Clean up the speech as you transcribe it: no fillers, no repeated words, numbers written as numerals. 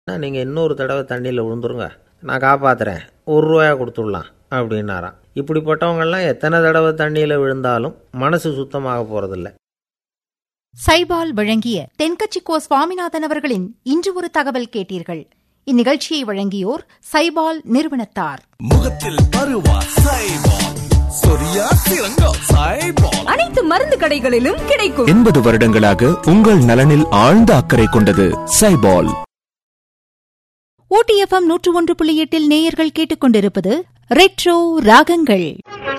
நீங்கள் இன்னொரு தடவை தண்ணியில் விழுந்துருங்க, நான் காப்பாற்றுறேன், ₹1 கொடுத்துடலாம் அப்படின்னாராம். இப்படிப்பட்டவங்கெல்லாம் எத்தனை தடவை தண்ணியில் விழுந்தாலும் மனசு சுத்தமாக போகிறதில்ல. சைபால் வழங்கிய தென்கட்சிக்கோ சுவாமிநாதன் அவர்களின் இன்று ஒரு தகவல் கேட்டீர்கள். இந்நிகழ்ச்சியை வழங்கியோர் சைபால் நிறுவனத்தார். முகத்தில் பருவா சைபால், சொரியா சிறங்கா சைபால், அனைத்து மருந்து கடைகளிலும் கிடைக்கும். 80 வருடங்களாக உங்கள் நலனில் ஆழ்ந்த அக்கறை கொண்டது சைபால். OTFM 101.8 நேயர்கள் கேட்டுக்கொண்டிருப்பது ரெட்ரோ ராகங்கள்.